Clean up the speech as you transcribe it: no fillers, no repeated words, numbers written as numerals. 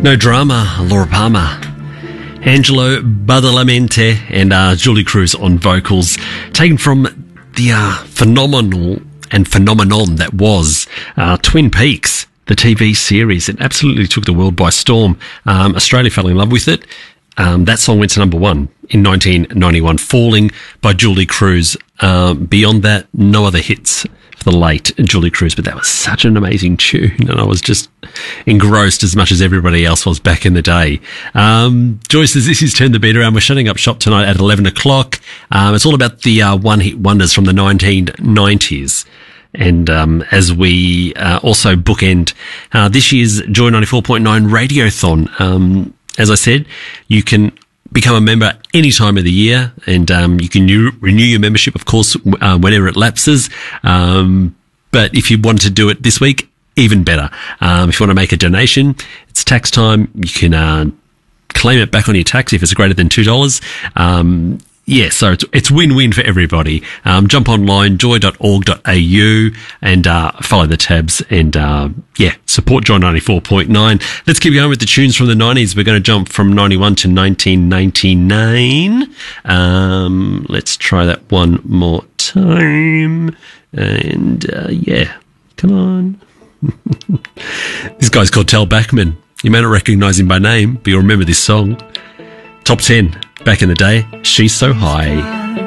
No Drama, Laura Palmer, Angelo Badalamenti and Julie Cruz on vocals, taken from the phenomenal and phenomenon that was Twin Peaks, the TV series. It absolutely took the world by storm. Australia fell in love with it. That song went to number one in 1991, Falling by Julie Cruz. Beyond that, no other hits for the late Julie Cruz, but that was such an amazing tune, and I was just engrossed as much as everybody else was back in the day. Joyce says, this is Turn the Beat Around. We're shutting up shop tonight at 11 o'clock. It's all about the one-hit wonders from the 1990s. And as we also bookend this year's Joy 94.9 Radiothon, as I said, you can become a member any time of the year, and you can renew your membership, of course, whenever it lapses. But if you want to do it this week, even better. If you want to make a donation, it's tax time. You can claim it back on your tax if it's greater than $2. Yeah, so it's win-win for everybody. Jump online, joy.org.au, and follow the tabs, and support Joy 94.9. Let's keep going with the tunes from the 90s. We're going to jump from 91 to 1999. Let's try that one more time. And come on. This guy's called Tal Bachman. You may not recognise him by name, but you'll remember this song. Top 10 back in the day. She's So High.